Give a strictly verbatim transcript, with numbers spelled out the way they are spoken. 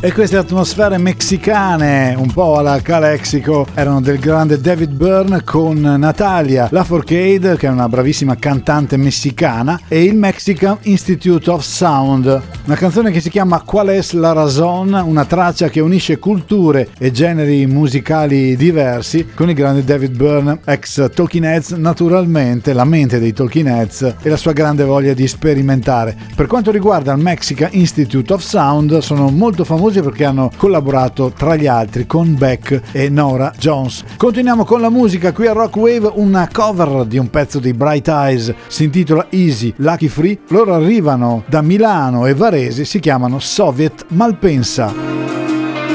E queste atmosfere messicane, un po' alla Calexico, erano del grande David Byrne con Natalia Lafourcade, che è una bravissima cantante messicana, e il Mexican Institute of Sound, una canzone che si chiama Qual es la razón, una traccia che unisce culture e generi musicali diversi, con il grande David Byrne, ex Talking Heads, naturalmente la mente dei Talking Heads e la sua grande voglia di sperimentare. Per quanto riguarda il Mexican Institute of Sound, sono molto famosi perché hanno collaborato tra gli altri con Beck e Nora Jones. Continuiamo con la musica qui a Rock Wave, una cover di un pezzo dei Bright Eyes, si intitola Easy Lucky Free. Loro arrivano da Milano e Varese, si chiamano Soviet Malpensa.